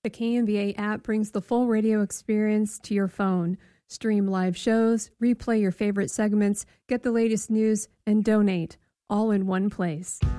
The KMBA app brings the full radio experience to your phone. Stream live shows, replay your favorite segments, get the latest news, and donate, all in one place.